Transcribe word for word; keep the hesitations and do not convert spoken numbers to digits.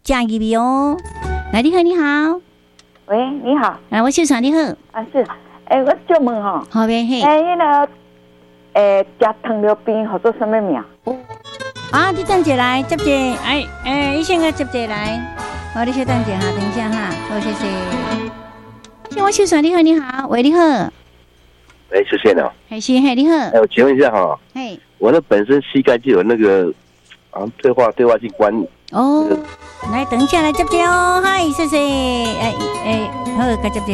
假入去哦。来，你好，你好。 喂，你好。 来，我秀长你好。 啊是，诶、欸，我就问吼。 好呗嘿。 诶、欸，那个，诶、欸，食糖尿病叫做什么名？ 啊，你等一下来接者，哎哎，医生个接者来。好，你稍等一下哈，等一下哈，好，谢谢。请我秀长你好，你好，喂，你好。 哎，出现了。 还是嘿，你好。 哎，我请问一下哈。嘿。我那本身膝盖就有那个，啊，退化退化性关。哦。 来，等一下来接者哦，嗨，谢谢。哎哎，好，该接者。